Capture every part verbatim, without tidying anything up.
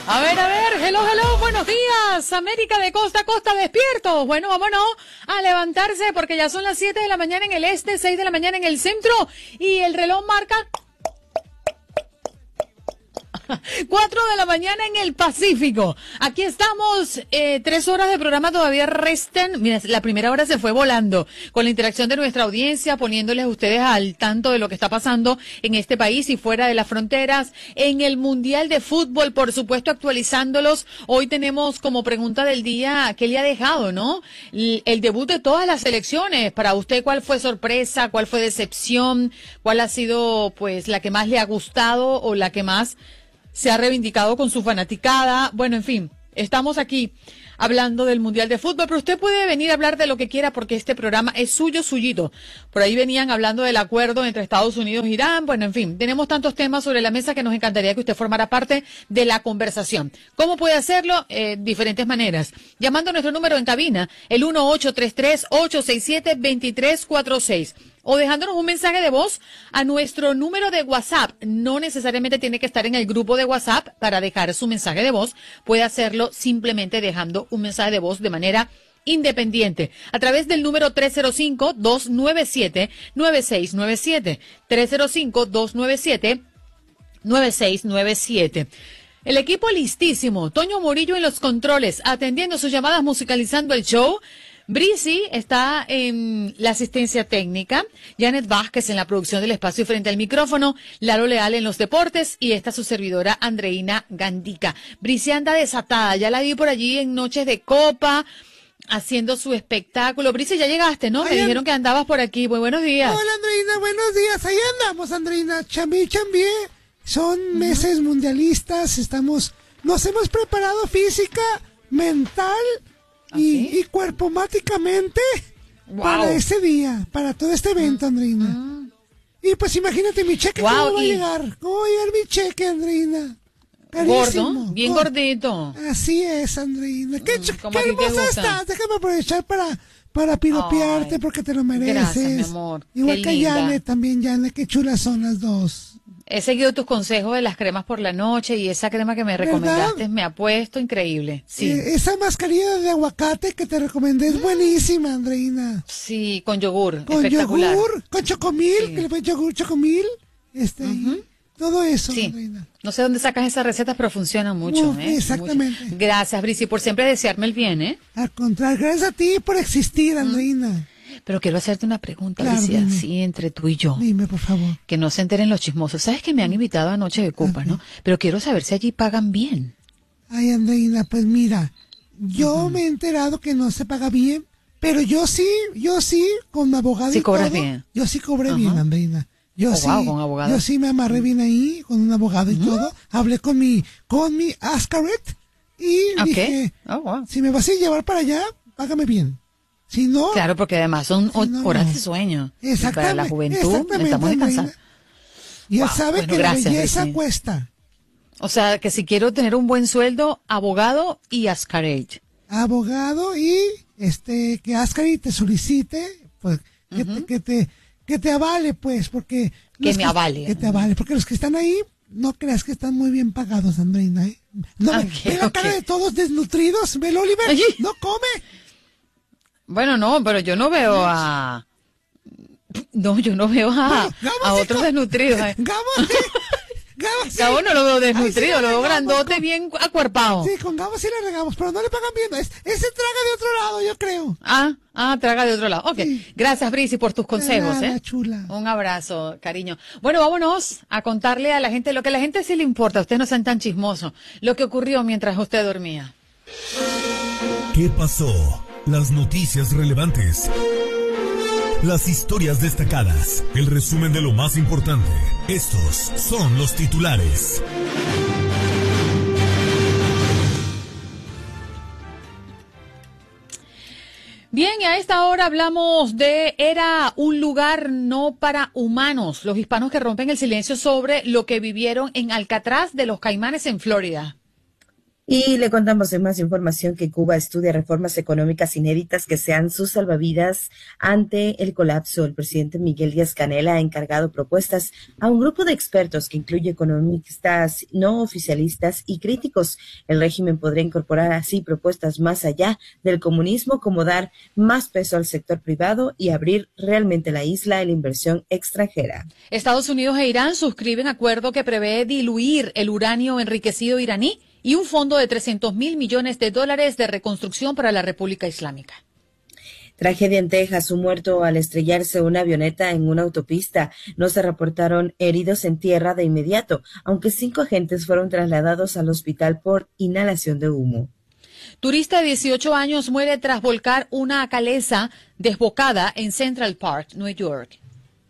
A ver, a ver, hello, hello, buenos días, América de costa a costa, despiertos. Bueno, vámonos a levantarse porque ya son las siete de la mañana en el este, seis de la mañana en el centro y el reloj marca cuatro de la mañana en el Pacífico. Aquí estamos, eh, tres horas de programa todavía restan. Mira, la primera hora se fue volando con la interacción de nuestra audiencia, poniéndoles a ustedes al tanto de lo que está pasando en este país y fuera de las fronteras, en el Mundial de Fútbol, por supuesto, actualizándolos. Hoy tenemos como pregunta del día, ¿qué le ha dejado, no? El, el debut de todas las selecciones. Para usted, ¿cuál fue sorpresa? ¿Cuál fue decepción? ¿Cuál ha sido, pues, la que más le ha gustado o la que más se ha reivindicado con su fanaticada? Bueno, en fin, estamos aquí hablando del Mundial de Fútbol, pero usted puede venir a hablar de lo que quiera porque este programa es suyo, suyito. Por ahí venían hablando del acuerdo entre Estados Unidos e Irán. Bueno, en fin, tenemos tantos temas sobre la mesa que nos encantaría que usted formara parte de la conversación. ¿Cómo puede hacerlo? Eh, diferentes maneras. Llamando a nuestro número en cabina, el uno ocho tres tres, ocho seis siete, dos tres cuatro seis. O dejándonos un mensaje de voz a nuestro número de WhatsApp. No necesariamente tiene que estar en el grupo de WhatsApp para dejar su mensaje de voz. Puede hacerlo simplemente dejando un mensaje de voz de manera independiente a través del número tres cero cinco, dos nueve siete, nueve seis nueve siete. tres cero cinco, dos nueve siete, nueve seis nueve siete. El equipo listísimo. Toño Murillo en los controles, atendiendo sus llamadas, musicalizando el show. Brisi está en la asistencia técnica, Janet Vázquez en la producción del espacio frente al micrófono, Lalo Leal en los deportes y esta su servidora Andreina Gandica. Brisi anda desatada, ya la vi por allí en Noches de Copa, haciendo su espectáculo. Brisi, ya llegaste, ¿no? Me Ay, dijeron que andabas por aquí. Muy buenos días. Hola, Andreina, buenos días. Ahí andamos, Andreina. Chambi, chambi. Son uh-huh. meses mundialistas, estamos, nos hemos preparado física, mental y, y cuerpomáticamente wow. para ese día, para todo este evento, uh-huh. Andreina. Uh-huh. Y pues imagínate mi cheque, wow. ¿cómo va y... a llegar? ¿Cómo va a llegar mi cheque, Andreina? Carísimo. Gordo, bien Gord... gordito. Así es, Andreina. Qué, mm, qué hermosa estás. Déjame aprovechar para, para piropearte. Ay, porque te lo mereces. Gracias, mi amor. Igual qué que linda. Yane, también Yane, qué chulas son las dos. He seguido tus consejos de las cremas por la noche y esa crema que me recomendaste ¿verdad? Me ha puesto increíble. Sí. Eh, esa mascarilla de aguacate que te recomendé es mm. buenísima, Andreina. Sí, con yogur. Con espectacular. yogur, con chocomil, sí. que le pones yogur, chocomil. Este, uh-huh. todo eso, sí. Andreina. No sé dónde sacas esas recetas, pero funcionan mucho. Uh, ¿eh? Exactamente. Mucho. Gracias, Brisi, por siempre desearme el bien, ¿eh? Al contrario, gracias a ti por existir, Andreina. Mm. Pero quiero hacerte una pregunta, claro, Alicia, dime. así entre tú y yo. Dime, por favor. Que no se enteren los chismosos. Sabes que me han invitado a Noche de Copa, okay. ¿no? Pero quiero saber si allí pagan bien. Ay, Andreina, pues mira, yo uh-huh. me he enterado que no se paga bien, pero yo sí, yo sí, con abogado sí y cobras todo, bien. Yo sí cobré uh-huh. bien, Andreina. Yo oh, sí, wow, con abogado. yo sí me amarré bien ahí, con un abogado y uh-huh. todo. Hablé con mi, con mi Ascaret y okay. dije, oh, wow. si me vas a llevar para allá, págame bien. Si no, claro, porque además son si no, horas no. de sueño. Exactamente. Para la juventud necesitamos descansar. Y él wow. sabe bueno, que gracias, la belleza Reci. cuesta. O sea, que si quiero tener un buen sueldo, abogado y Ascaret. Abogado y este que Ascaret te solicite, pues que, uh-huh. te, que te que te avale, pues, porque que me que, avale. Que te avale, porque los que están ahí no creas que están muy bien pagados, Andreina. ¿eh? No, okay, ve la okay. cara de todos desnutridos, ve el Oliver, Ay. no come. Bueno, no, pero yo no veo a... No, yo no veo a, bueno, a otros con... desnutridos. ¿eh? Gabo, sí. Gabo, sí. Gabo no lo veo desnutrido, Ay, sí, lo veo grandote, con... bien acuerpado. Sí, con Gabo sí le regamos, pero no le pagan bien. Es, ese traga de otro lado, yo creo. Ah, ah, traga de otro lado. Ok, sí. Gracias, Brisi, por tus consejos. Nada, ¿eh? chula. Un abrazo, cariño. Bueno, vámonos a contarle a la gente lo que a la gente sí le importa. Ustedes no sean tan chismosos. Lo que ocurrió mientras usted dormía. ¿Qué pasó? Las noticias relevantes, las historias destacadas, el resumen de lo más importante. Estos son los titulares. Bien, y a esta hora hablamos de Era un lugar no para humanos. Los hispanos que rompen el silencio sobre lo que vivieron en Alcatraz de los Caimanes en Florida. Y le contamos en más información que Cuba estudia reformas económicas inéditas que sean sus salvavidas ante el colapso. El presidente Miguel Díaz-Canel ha encargado propuestas a un grupo de expertos que incluye economistas no oficialistas y críticos. El régimen podría incorporar así propuestas más allá del comunismo, como dar más peso al sector privado y abrir realmente la isla a la inversión extranjera. Estados Unidos e Irán suscriben acuerdo que prevé diluir el uranio enriquecido iraní y un fondo de trescientos mil millones de dólares de reconstrucción para la República Islámica. Tragedia en Texas, un muerto al estrellarse una avioneta en una autopista. No se reportaron heridos en tierra de inmediato, aunque cinco agentes fueron trasladados al hospital por inhalación de humo. Turista de dieciocho años muere tras volcar una caleza desbocada en Central Park, Nueva York.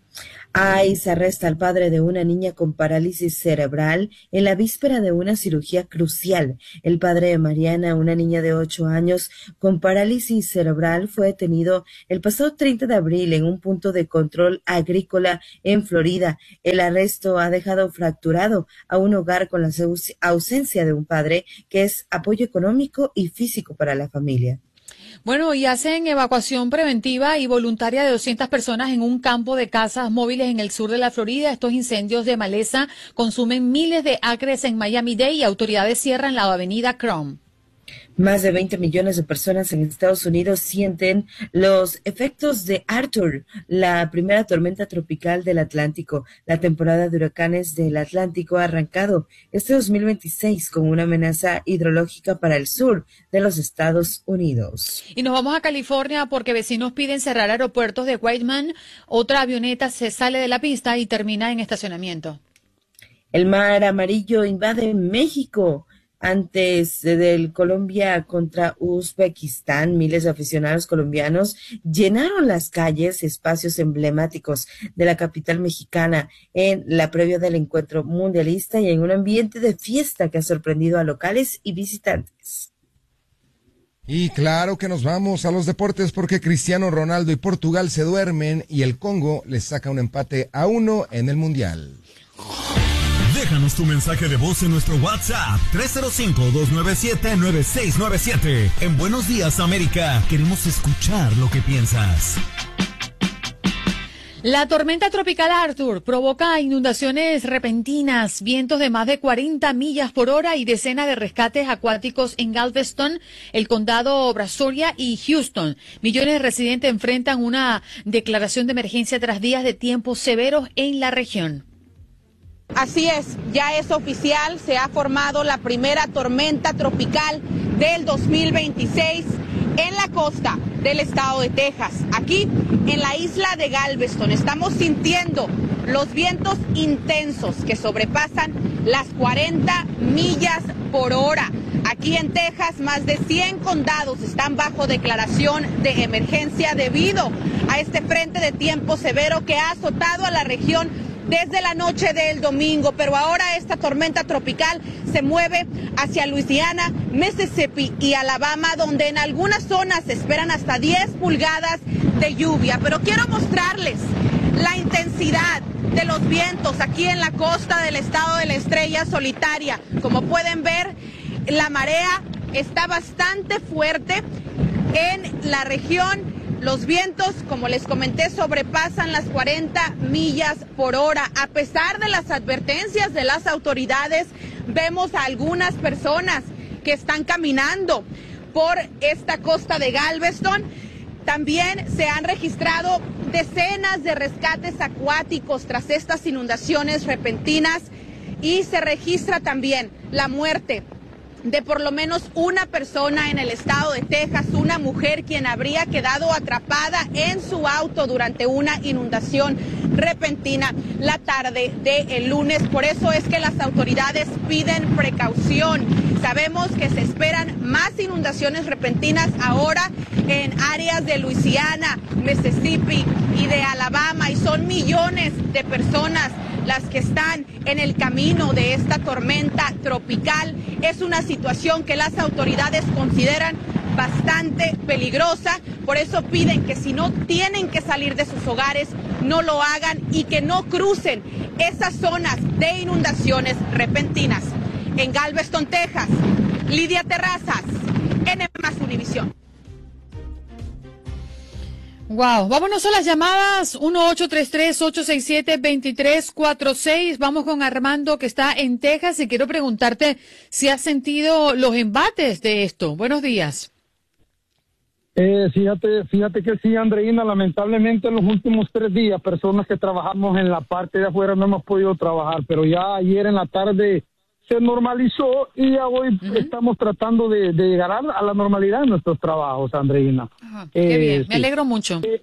ICE arresta al padre de una niña con parálisis cerebral en la víspera de una cirugía crucial. El padre de Mariana, una niña de ocho años con parálisis cerebral, fue detenido el pasado treinta de abril en un punto de control agrícola en Florida. El arresto ha dejado fracturado a un hogar con la ausencia de un padre que es apoyo económico y físico para la familia. Bueno, y hacen evacuación preventiva y voluntaria de doscientas personas en un campo de casas móviles en el sur de la Florida. Estos incendios de maleza consumen miles de acres en Miami-Dade y autoridades cierran la avenida Chrome. Más de veinte millones de personas en Estados Unidos sienten los efectos de Arthur, la primera tormenta tropical del Atlántico. La temporada de huracanes del Atlántico ha arrancado este dos mil veintiséis con una amenaza hidrológica para el sur de los Estados Unidos. Y nos vamos a California porque vecinos piden cerrar aeropuertos de Whiteman. Otra avioneta se sale de la pista y termina en estacionamiento. El mar amarillo invade México. Antes del Colombia contra Uzbekistán, miles de aficionados colombianos llenaron las calles, espacios emblemáticos de la capital mexicana en la previa del encuentro mundialista y en un ambiente de fiesta que ha sorprendido a locales y visitantes. Y claro que nos vamos a los deportes porque Cristiano Ronaldo y Portugal se duermen y el Congo les saca un empate a uno en el Mundial. Déjanos tu mensaje de voz en nuestro WhatsApp tres cero cinco, dos nueve siete, nueve seis nueve siete. En Buenos Días, América, queremos escuchar lo que piensas. La tormenta tropical Arthur provoca inundaciones repentinas, vientos de más de cuarenta millas por hora y decenas de rescates acuáticos en Galveston, el condado Brazoria y Houston. Millones de residentes enfrentan una declaración de emergencia tras días de tiempo severos en la región. Así es, ya es oficial, se ha formado la primera tormenta tropical del dos mil veintiséis en la costa del estado de Texas. Aquí en la isla de Galveston estamos sintiendo los vientos intensos que sobrepasan las cuarenta millas por hora. Aquí en Texas, más de cien condados están bajo declaración de emergencia debido a este frente de tiempo severo que ha azotado a la región desde la noche del domingo, pero ahora esta tormenta tropical se mueve hacia Luisiana, Mississippi y Alabama, donde en algunas zonas se esperan hasta diez pulgadas de lluvia. Pero quiero mostrarles la intensidad de los vientos aquí en la costa del estado de la Estrella Solitaria. Como pueden ver, la marea está bastante fuerte en la región. Los vientos, como les comenté, sobrepasan las cuarenta millas por hora. A pesar de las advertencias de las autoridades, vemos a algunas personas que están caminando por esta costa de Galveston. También se han registrado decenas de rescates acuáticos tras estas inundaciones repentinas y se registra también la muerte de por lo menos una persona en el estado de Texas, una mujer quien habría quedado atrapada en su auto durante una inundación repentina la tarde del lunes. Por eso es que las autoridades piden precaución. Sabemos que se esperan más inundaciones repentinas ahora en áreas de Luisiana, Mississippi y de Alabama, y son millones de personas las que están en el camino de esta tormenta tropical. Es una situación que las autoridades consideran bastante peligrosa, por eso piden que si no tienen que salir de sus hogares, no lo hagan y que no crucen esas zonas de inundaciones repentinas. En Galveston, Texas, Lidia Terrazas, N más Univisión. Wow, vámonos a las llamadas uno ocho tres tres, ocho seis siete, dos tres cuatro seis. Vamos con Armando, que está en Texas, y quiero preguntarte si has sentido los embates de esto. Buenos días. Eh, fíjate, fíjate que sí, Andreina, lamentablemente en los últimos tres días, personas que trabajamos en la parte de afuera no hemos podido trabajar, pero ya ayer en la tarde se normalizó y ya hoy uh-huh. estamos tratando de, de llegar a, a la normalidad en nuestros trabajos, Andreina. Uh-huh. Qué eh, bien, me sí. alegro mucho. Eh,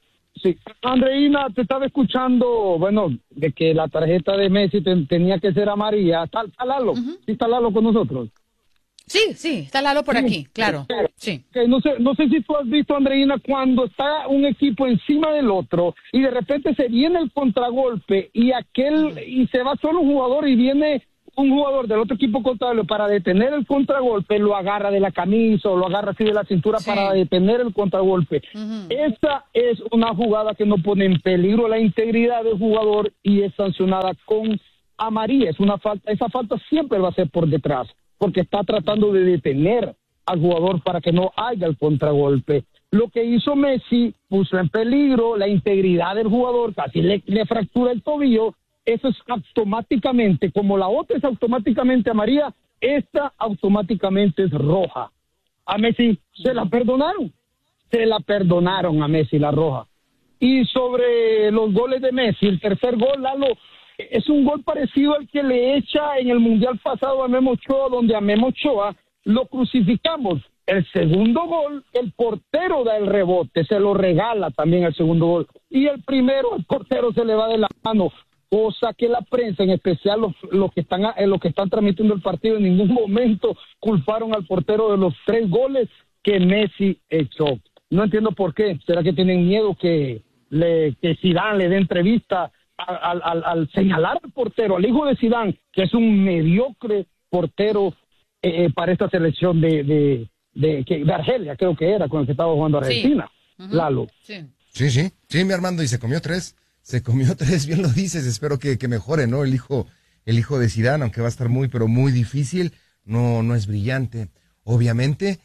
sí, Andreina, te estaba escuchando, bueno, de que la tarjeta de Messi te, tenía que ser amarilla. ¿Está, está Lalo? Uh-huh. ¿Sí está Lalo con nosotros? Sí, sí, está Lalo por sí, aquí, claro. Sí. Okay, no sé, no sé si tú has visto, Andreina, cuando está un equipo encima del otro y de repente se viene el contragolpe y aquel uh-huh. y se va solo un jugador y viene un jugador del otro equipo contrario para detener el contragolpe, lo agarra de la camisa o lo agarra así de la cintura sí. para detener el contragolpe. Uh-huh. Esa es una jugada que no pone en peligro la integridad del jugador y es sancionada con amarilla. Es una falta, esa falta siempre va a ser por detrás, porque está tratando de detener al jugador para que no haya el contragolpe. Lo que hizo Messi puso en peligro la integridad del jugador, casi le, le fractura el tobillo. Eso es automáticamente, como la otra es automáticamente amarilla, esta automáticamente es roja. A Messi se la perdonaron, se la perdonaron a Messi la roja. Y sobre los goles de Messi, el tercer gol, Lalo, es un gol parecido al que le echa en el Mundial pasado a Memo Ochoa, donde a Memo Ochoa lo crucificamos. El segundo gol, el portero da el rebote, se lo regala también el segundo gol. Y el primero, el portero se le va de la mano. Cosa que la prensa, en especial los, los que están los que están transmitiendo el partido, en ningún momento culparon al portero de los tres goles que Messi echó. No entiendo por qué. ¿Será que tienen miedo que le que Zidane le dé entrevista al, al, al señalar al portero, al hijo de Zidane, que es un mediocre portero eh, para esta selección de de, de, de de Argelia, creo que era con el que estaba jugando Argentina? Sí. Uh-huh. Lalo. Sí. sí, sí, sí, mi Armando, y se comió tres. Se comió tres, bien lo dices, espero que, que mejore, ¿no? El hijo, el hijo de Zidane, aunque va a estar muy, pero muy difícil, no, no es brillante, obviamente,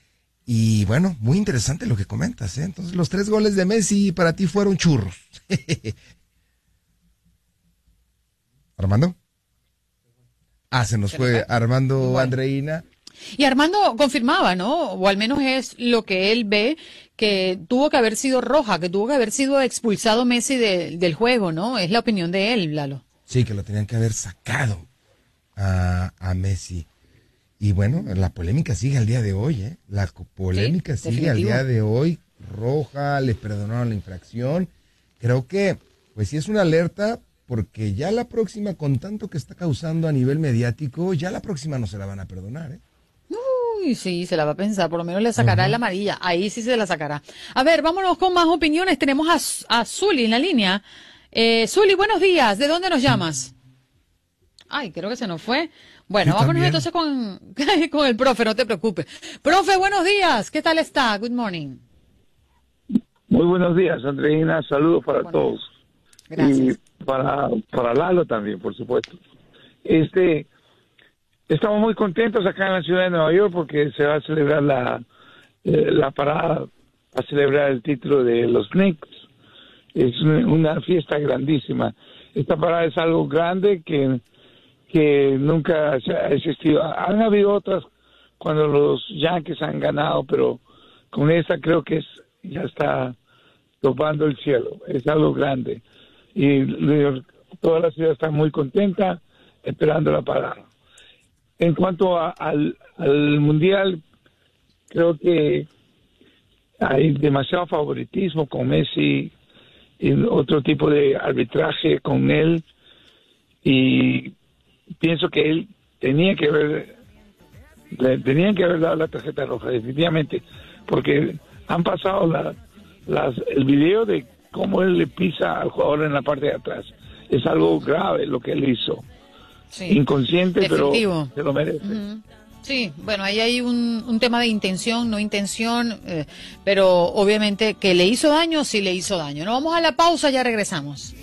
y bueno, muy interesante lo que comentas, ¿eh? Entonces, los tres goles de Messi para ti fueron churros. ¿Armando? Ah, se nos fue Armando bueno. Andreina. Y Armando confirmaba, ¿no? O al menos es lo que él ve, que tuvo que haber sido roja, que tuvo que haber sido expulsado Messi de, del juego, ¿no? Es la opinión de él, Lalo. Sí, que lo tenían que haber sacado a, a Messi. Y bueno, la polémica sigue al día de hoy, ¿eh? La polémica sí, sigue definitivo. al día de hoy. Roja, le perdonaron la infracción. Creo que, pues sí es una alerta, porque ya la próxima, con tanto que está causando a nivel mediático, ya la próxima no se la van a perdonar, ¿eh? Uy, sí, se la va a pensar, por lo menos le sacará uh-huh. la amarilla, ahí sí se la sacará. A ver, vámonos con más opiniones, tenemos a, a Zuli en la línea. Eh, Zuli, buenos días, ¿de dónde nos llamas? Ay, creo que se nos fue. Bueno, Yo vámonos también. entonces con, con el profe, no te preocupes. Profe, buenos días, ¿qué tal está? Good morning. Muy buenos días, Andreina, saludos para bueno, todos. Gracias. Y para, para Lalo también, por supuesto. Este... Estamos muy contentos acá en la ciudad de Nueva York porque se va a celebrar la, eh, la parada a celebrar el título de los Knicks. Es una, una fiesta grandísima. Esta parada es algo grande que, que nunca ha existido. Han habido otras cuando los Yankees han ganado, pero con esta creo que es ya está topando el cielo. Es algo grande. Y toda la ciudad está muy contenta esperando la parada. En cuanto a, al, al Mundial, creo que hay demasiado favoritismo con Messi y otro tipo de arbitraje con él, y pienso que él tenía que haber le tenían que haber dado la tarjeta roja, definitivamente, porque han pasado la, las, el video de cómo él le pisa al jugador en la parte de atrás. Es algo grave lo que él hizo. Sí, inconsciente, definitivo. Pero se lo merece. Uh-huh. Sí, bueno, ahí hay un, un tema de intención, no intención, eh, pero obviamente que le hizo daño, sí le hizo daño. No, vamos a la pausa, ya regresamos.